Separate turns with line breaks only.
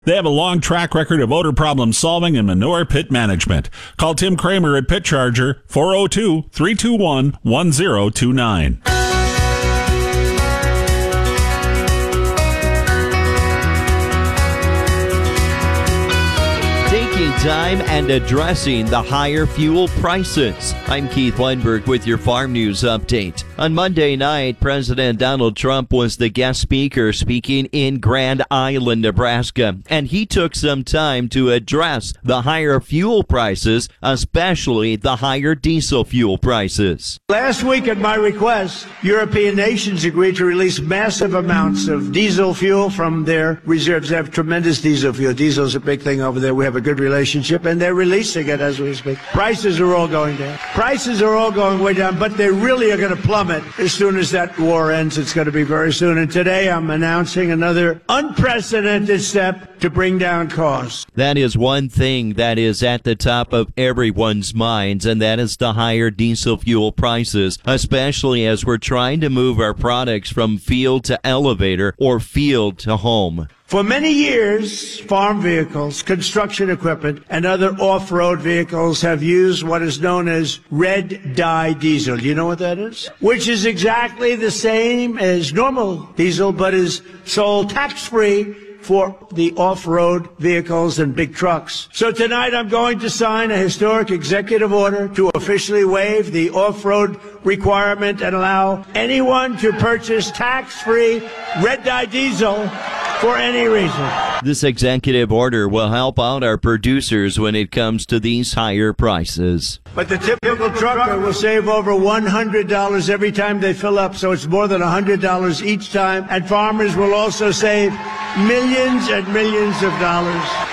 They have a long track record of odor problem solving and manure pit management. Call Tim Kramer at Pit Charger, 402-321-1029.
Taking time and addressing the higher fuel prices. I'm Keith Weinberg with your Farm News Update. On Monday night, President Donald Trump was the guest speaker speaking in Grand Island, Nebraska, and he took some time to address the higher fuel prices, especially the higher diesel fuel prices.
Last week, at my request, European nations agreed to release massive amounts of diesel fuel from their reserves. They have tremendous diesel fuel. Diesel's a big thing over there. We have a good relationship, and they're releasing it as we speak. Prices are all going down. Prices are all going way down, but they really are going to plummet as soon as that war ends. It's going to be very soon. And today I'm announcing another unprecedented step to bring down costs.
That is one thing that is at the top of everyone's minds, and that is the higher diesel fuel prices, especially as we're trying to move our products from field to elevator or field to home.
For many years, farm vehicles, construction equipment, and other off-road vehicles have used what is known as red dye diesel. Do you know what that is? Which is exactly the same as normal diesel, but is sold tax-free for the off-road vehicles and big trucks. So tonight I'm going to sign a historic executive order to officially waive the off-road requirement and allow anyone to purchase tax-free red dye diesel for any reason.
This executive order will help out our producers when it comes to these higher prices.
But the typical trucker will save over $100 every time they fill up, so it's more than $100 each time. And farmers will also save millions and millions of dollars.